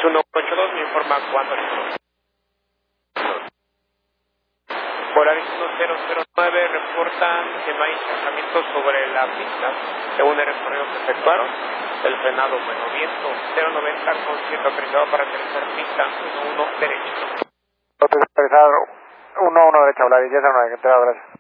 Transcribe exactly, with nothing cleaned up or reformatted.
uno ocho dos me informa cuándo. Volaris uno cero cero nueve reportan que no hay encharcamientos sobre la pista según el recorrido que efectuaron. El frenado bueno, viento cero noventa con ciento treinta para aterrizar pista uno uno derecho. Aterrizar uno uno derecha, Volaris, ya se me ha enterado, gracias.